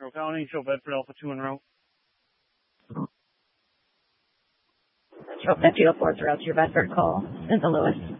Monroe County, show Bedford Alpha 2 en route. Show 5004 throughout your Bedford call. St. Louis.